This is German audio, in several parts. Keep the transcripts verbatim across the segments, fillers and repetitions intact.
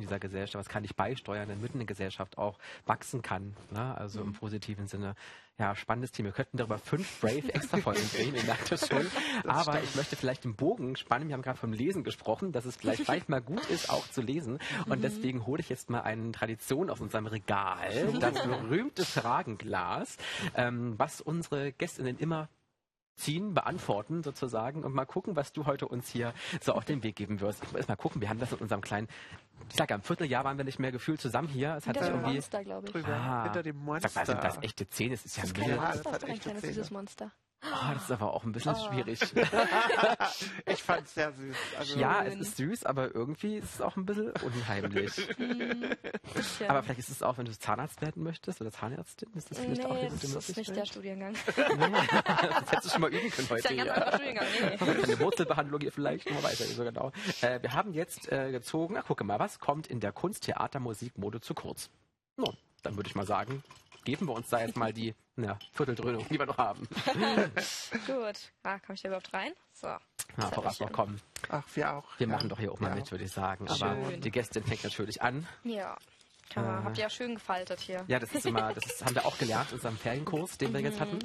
dieser Gesellschaft, was kann ich beisteuern, damit eine Gesellschaft auch wachsen kann, ne? Also mhm. im positiven Sinne. Ja, spannendes Thema. Wir könnten darüber fünf Brave extra Folgen drehen, ihr merkt das schon. Das Aber stimmt. Ich möchte vielleicht den Bogen spannen. Wir haben gerade vom Lesen gesprochen, dass es vielleicht manchmal gut ist, auch zu lesen. Und mhm. deswegen hole ich jetzt mal eine Tradition aus unserem Regal, das berühmte Fragenglas, ähm, was unsere Gästinnen immer ziehen, beantworten sozusagen und mal gucken, was du heute uns hier so auf den Weg geben wirst. Ich muss erst mal gucken, wir haben das in unserem kleinen, ich sag ja, im Vierteljahr waren wir nicht mehr gefühlt zusammen hier. Es hat hinter sich dem irgendwie, Monster, glaube ich. Drüber, ah, hinter dem Monster. Sag mal, sind das echte Zähne? Das ist ja das ist ein kein Monster. Monster, das ist ein kleines süßes Monster. Oh, das ist aber auch ein bisschen oh. schwierig. Ich fand es sehr süß. Also ja, es ist süß, aber irgendwie ist es auch ein bisschen unheimlich. Aber vielleicht ist es auch, wenn du Zahnarzt werden möchtest oder Zahnärztin, ist das vielleicht nee, auch eine das gute ist nicht der Studiengang. Nee, das hättest du schon mal üben können heute. Das ist ja ein ganz anderer Studiengang, nee. Eine Wurzelbehandlung hier vielleicht, mal weiter, so genau. Äh, wir haben jetzt äh, gezogen, ach gucke mal, was kommt in der Kunst, Theater, Musik, Mode zu kurz? Nun, dann würde ich mal sagen, geben wir uns da jetzt mal die ja, Vierteldröhnung, die wir noch haben. Gut. Ah, komme ich da überhaupt rein? So. Na, voraus noch kommen. Ach, wir auch. Wir ja. machen doch hier auch mal ja. mit, würde ich sagen. Aber schön. Die Gästin fängt natürlich an. Ja. Äh, Habt ihr ja schön gefaltet hier. Ja, das ist immer, das ist, haben wir auch gelernt in unserem Ferienkurs, den wir jetzt hatten.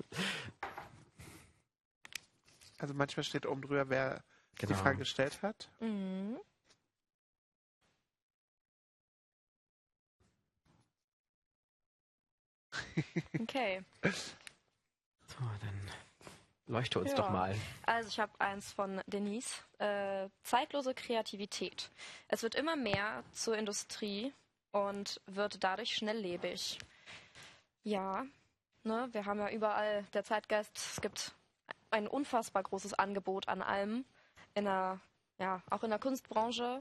Also manchmal steht oben drüber, wer genau. die Frage gestellt hat. Mhm. Okay. So, dann leuchte uns ja. doch mal. Also ich habe eins von Denise. Äh, zeitlose Kreativität. Es wird immer mehr zur Industrie und wird dadurch schnelllebig. Ja, ne, wir haben ja überall der Zeitgeist. Es gibt ein unfassbar großes Angebot an allem. In der, ja, auch in der Kunstbranche.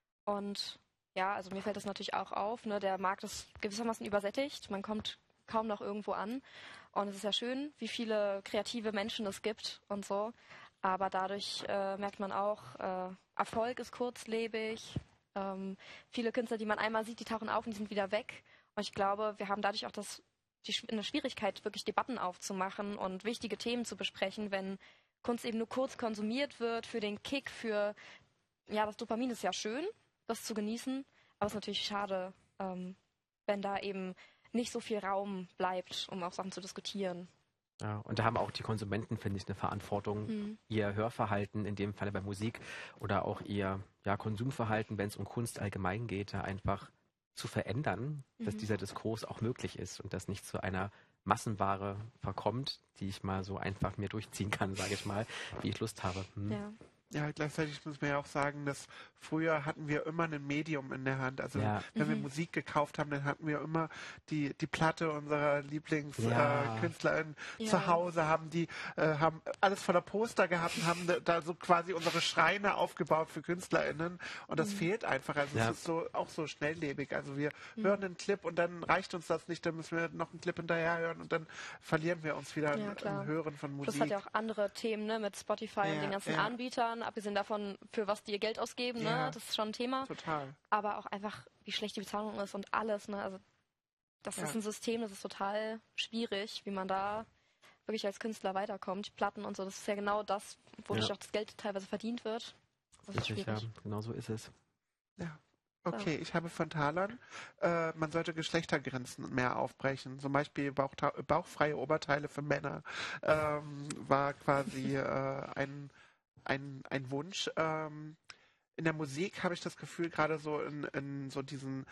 Und ja, also mir fällt das natürlich auch auf. Ne, der Markt ist gewissermaßen übersättigt. Man kommt kaum noch irgendwo an. Und es ist ja schön, wie viele kreative Menschen es gibt und so. Aber dadurch äh, merkt man auch, äh, Erfolg ist kurzlebig. Ähm, viele Künstler, die man einmal sieht, die tauchen auf und die sind wieder weg. Und ich glaube, wir haben dadurch auch das, die, eine Schwierigkeit, wirklich Debatten aufzumachen und wichtige Themen zu besprechen, wenn Kunst eben nur kurz konsumiert wird für den Kick, für, ja, das Dopamin ist ja schön, das zu genießen. Aber es ist natürlich schade, ähm, wenn da eben nicht so viel Raum bleibt, um auch Sachen zu diskutieren. Ja, und da haben auch die Konsumenten, finde ich, eine Verantwortung, mhm. ihr Hörverhalten, in dem Falle bei Musik, oder auch ihr ja, Konsumverhalten, wenn es um Kunst allgemein geht, da einfach zu verändern, mhm. dass dieser Diskurs auch möglich ist und das nicht zu einer Massenware verkommt, die ich mal so einfach mir durchziehen kann, sage ich mal, wie ich Lust habe. Hm. Ja. Ja, gleichzeitig muss man ja auch sagen, dass früher hatten wir immer ein Medium in der Hand. Also ja. wenn mhm. wir Musik gekauft haben, dann hatten wir immer die, die Platte unserer Lieblingskünstlerin ja. äh, zu ja. Hause, haben die äh, haben alles voller Poster gehabt und haben da so quasi unsere Schreine aufgebaut für KünstlerInnen. Und das mhm. fehlt einfach. Also ja. es ist so auch so schnelllebig. Also wir mhm. hören einen Clip und dann reicht uns das nicht, dann müssen wir noch einen Clip hinterher hören und dann verlieren wir uns wieder ja, im, im Hören von Musik. Plus hat ja auch andere Themen, ne, mit Spotify ja, und den ganzen ja. Anbietern. Abgesehen davon, für was die ihr Geld ausgeben, ja, ne? Das ist schon ein Thema. Total. Aber auch einfach, wie schlecht die Bezahlung ist und alles, ne? Also das ja. ist ein System, das ist total schwierig, wie man da wirklich als Künstler weiterkommt. Die Platten und so, das ist ja genau das, wodurch ja. auch das Geld teilweise verdient wird. Das ist Richtig, schwierig. Ja, genau so ist es. Ja. Okay, ich habe von Talern, äh, man sollte Geschlechtergrenzen mehr aufbrechen. Zum Beispiel Bauchta- bauchfreie Oberteile für Männer ähm, war quasi äh, ein Ein, ein Wunsch. Ähm, in der Musik habe ich das Gefühl, gerade so in, in so diesen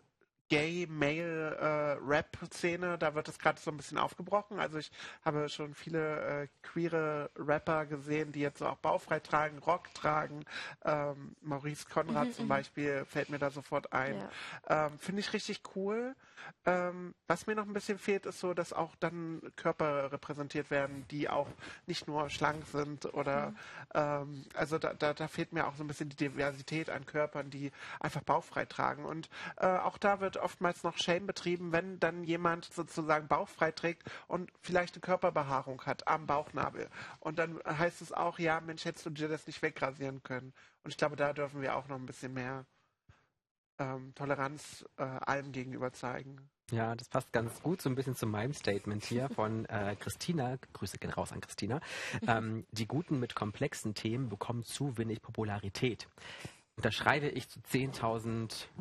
Gay-Male-Rap-Szene, da wird das gerade so ein bisschen aufgebrochen. Also ich habe schon viele äh, queere Rapper gesehen, die jetzt so auch bauchfrei tragen, Rock tragen. Ähm, Maurice Conrad Mhm, zum mhm. Beispiel fällt mir da sofort ein. Ja. Ähm, Finde ich richtig cool. Ähm, was mir noch ein bisschen fehlt, ist so, dass auch dann Körper repräsentiert werden, die auch nicht nur schlank sind oder Mhm. ähm, also da, da, da fehlt mir auch so ein bisschen die Diversität an Körpern, die einfach bauchfrei tragen. Und äh, auch da wird oftmals noch Shame betrieben, wenn dann jemand sozusagen bauchfrei trägt und vielleicht eine Körperbehaarung hat am Bauchnabel. Und dann heißt es auch, ja, Mensch, hättest du dir das nicht wegrasieren können. Und ich glaube, da dürfen wir auch noch ein bisschen mehr ähm, Toleranz äh, allem gegenüber zeigen. Ja, das passt ganz gut so ein bisschen zu meinem Statement hier von äh, Christina. Grüße gehen raus an Christina. Ähm, die Guten mit komplexen Themen bekommen zu wenig Popularität. Und da schreibe ich zu zehntausend